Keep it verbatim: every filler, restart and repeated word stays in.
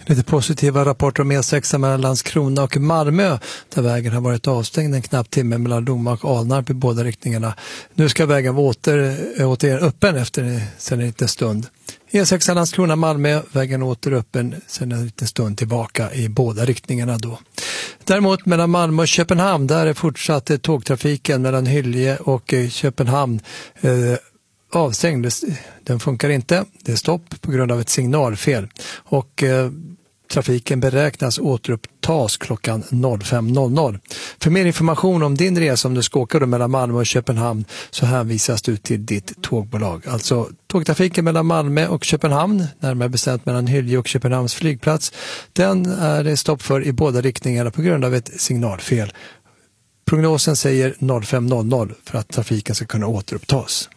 Lite positiva rapporter om E sex mellan Landskrona och Malmö där vägen har varit avstängd en knapp timme mellan Lomma och Alnarp i båda riktningarna. Nu ska vägen vara åter, åter öppen efter sedan en liten stund. E sex Landskrona Malmö, vägen åter öppen sedan en liten stund tillbaka i båda riktningarna då. Däremot mellan Malmö och Köpenhamn där är fortsatt tågtrafiken mellan Hyllie och Köpenhamn eh, avstängd. Den funkar inte. Det är stopp på grund av ett signalfel. Och eh, trafiken beräknas återupptas klockan fem noll noll. För mer information om din resa om du ska åka mellan Malmö och Köpenhamn så hänvisas du till ditt tågbolag. Alltså tågtrafiken mellan Malmö och Köpenhamn, närmare bestämt mellan Hyllie och Köpenhamns flygplats, den är det stopp för i båda riktningarna på grund av ett signalfel. Prognosen säger fem noll noll för att trafiken ska kunna återupptas.